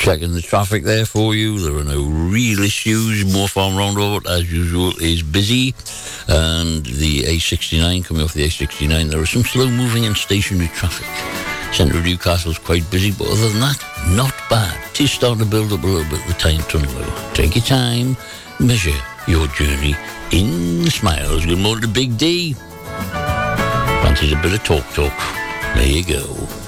Checking the traffic there for you. There are no real issues. Moor Farm Roundabout, as usual, is busy. And the A69, coming off the A69, there is some slow-moving and stationary traffic. Centre of Newcastle's quite busy, but other than that, not bad. It is starting to build up a little bit, the time tunnel, though. Take your time, measure your journey in smiles. Good morning to Big D. Fancies a bit of talk. There you go.